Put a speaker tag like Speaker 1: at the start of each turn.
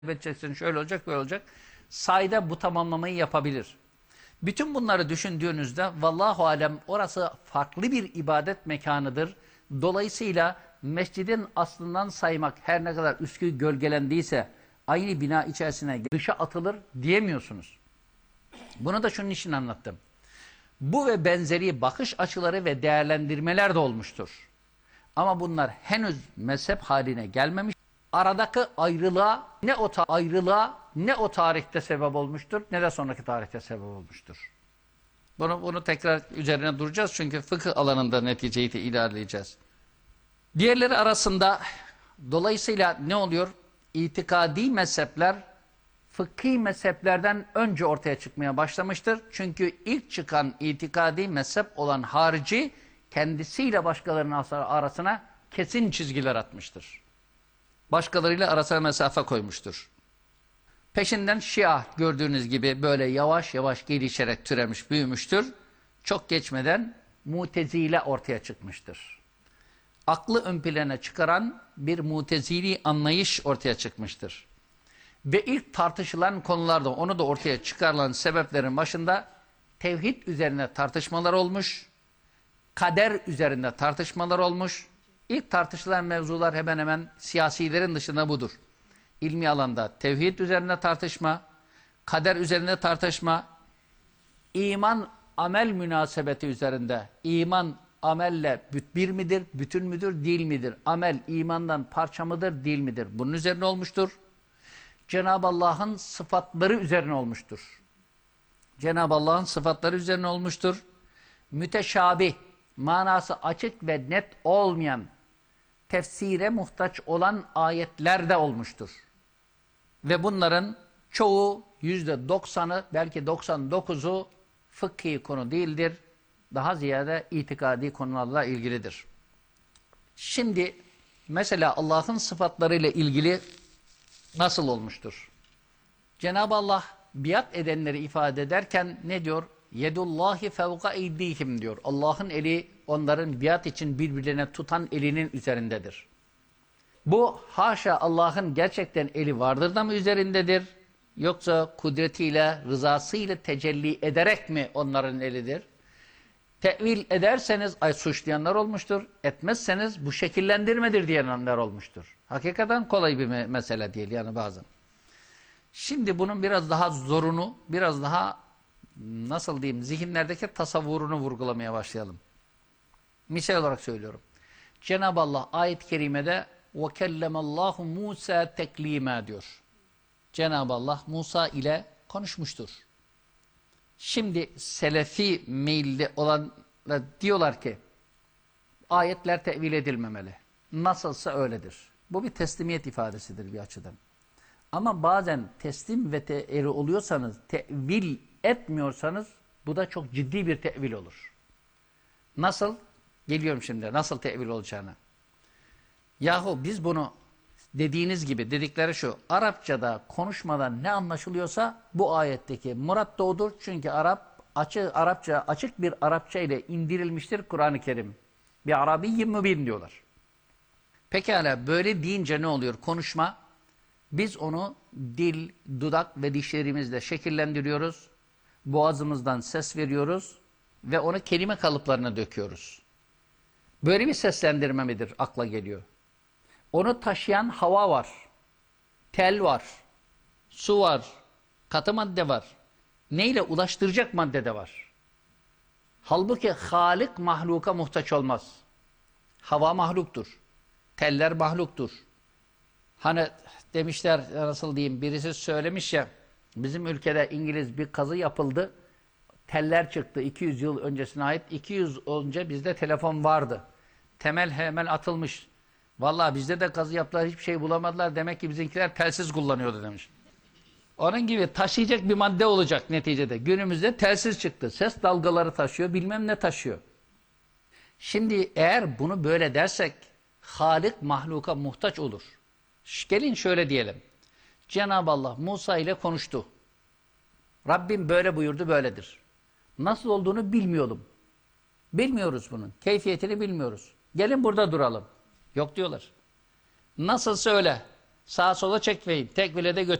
Speaker 1: edeceksin, şöyle olacak, böyle olacak. Sayda bu tamamlamayı yapabilir. Bütün bunları düşündüğünüzde vallahu alem orası farklı bir ibadet mekanıdır. Dolayısıyla mescidin aslından saymak her ne kadar üskü gölgelendiyse aynı bina içerisine dışa atılır diyemiyorsunuz. Bunu da şunun için anlattım. Bu ve benzeri bakış açıları ve değerlendirmeler de olmuştur. Ama bunlar henüz mezhep haline gelmemiş. Aradaki ayrılığa ne o tarihte sebep olmuştur ne de sonraki tarihte sebep olmuştur. Bunu tekrar üzerine duracağız çünkü fıkıh alanında neticeyi ilerleyeceğiz. Diğerleri arasında dolayısıyla ne oluyor? İtikadi mezhepler fıkhi mezheplerden önce ortaya çıkmaya başlamıştır. Çünkü ilk çıkan itikadi mezhep olan harici kendisiyle başkalarının arasına kesin çizgiler atmıştır. Başkalarıyla arasına mesafe koymuştur. Peşinden Şia gördüğünüz gibi böyle yavaş yavaş gelişerek türemiş, büyümüştür. Çok geçmeden Mutezile ortaya çıkmıştır. Aklı ön plana çıkaran bir Mutezili anlayış ortaya çıkmıştır. Ve ilk tartışılan konularda onu da ortaya çıkarılan sebeplerin başında tevhid üzerine tartışmalar olmuş, kader üzerinde tartışmalar olmuş. İlk tartışılan mevzular hemen hemen siyasilerin dışında budur. İlmi alanda tevhid üzerine tartışma, kader üzerine tartışma, iman amel münasebeti üzerinde iman amelle bir midir, bütün müdür, değil midir? Amel imandan parça mıdır, değil midir? Bunun üzerine olmuştur. Cenab-ı Allah'ın sıfatları üzerine olmuştur. Cenab-ı Allah'ın sıfatları üzerine olmuştur. Müteşabih, manası açık ve net olmayan, tefsire muhtaç olan ayetler de olmuştur. Ve bunların çoğu %90'ı belki 99'u fıkhi konu değildir. Daha ziyade itikadi konularla ilgilidir. Şimdi mesela Allah'ın sıfatlarıyla ilgili nasıl olmuştur? Cenab-ı Allah biat edenleri ifade ederken ne diyor? Yedullahi fevka eydihim diyor. Allah'ın eli onların biat için birbirlerine tutan elinin üzerindedir. Bu haşa Allah'ın gerçekten eli vardır da mı üzerindedir? Yoksa kudretiyle, rızasıyla tecelli ederek mi onların elidir? Tevil ederseniz suçlayanlar olmuştur. Etmezseniz bu şekillendirmedir diyenler olmuştur. Hakikaten kolay bir mesele değil yani bazen. Şimdi bunun biraz daha zorunu, biraz daha nasıl diyeyim zihinlerdeki tasavvurunu vurgulamaya başlayalım. Misal olarak söylüyorum. Cenab-ı Allah ayet-i kerimede وَكَلَّمَ اللّٰهُ مُوسَى تَكْلِيمًا diyor. Cenab-ı Allah Musa ile konuşmuştur. Şimdi selefi meyilli olanlar diyorlar ki ayetler tevil edilmemeli. Nasılsa öyledir. Bu bir teslimiyet ifadesidir bir açıdan. Ama bazen teslim ve eri oluyorsanız, tevil etmiyorsanız bu da çok ciddi bir tevil olur. Nasıl? Geliyorum şimdi. Nasıl tevil olacağına. Yahu biz bunu dediğiniz gibi dedikleri şu. Arapçada konuşmadan ne anlaşılıyorsa bu ayetteki murat da odur. Çünkü Arapça açık bir Arapça ile indirilmiştir Kur'an-ı Kerim. Bir Arabiyyin mübin diyorlar. Pekala böyle deyince ne oluyor? Konuşma. Biz onu dil, dudak ve dişlerimizle şekillendiriyoruz. Boğazımızdan ses veriyoruz ve onu kelime kalıplarına döküyoruz. Böyle bir seslendirme midir akla geliyor? Onu taşıyan hava var, tel var, su var, katı madde var. Neyle ulaştıracak madde de var. Halbuki Halik mahluka muhtaç olmaz. Hava mahluktur, teller mahluktur. Hani demişler nasıl diyeyim birisi söylemiş ya bizim ülkede İngiliz bir kazı yapıldı. Teller çıktı 200 yıl öncesine ait. 200 yıl önce bizde telefon vardı. Temel hemen atılmış. Vallahi bizde de kazı yaptılar hiçbir şey bulamadılar. Demek ki bizimkiler telsiz kullanıyordu demiş. Onun gibi taşıyacak bir madde olacak neticede. Günümüzde telsiz çıktı. Ses dalgaları taşıyor bilmem ne taşıyor. Şimdi eğer bunu böyle dersek Halik mahluka muhtaç olur. Gelin şöyle diyelim. Cenab-ı Allah Musa ile konuştu. Rabbim böyle buyurdu böyledir. Nasıl olduğunu bilmiyordum. Bilmiyoruz bunun. Keyfiyetini bilmiyoruz. Gelin burada duralım. Yok diyorlar. Nasılsa öyle. Sağa sola çekmeyin. Tekvile de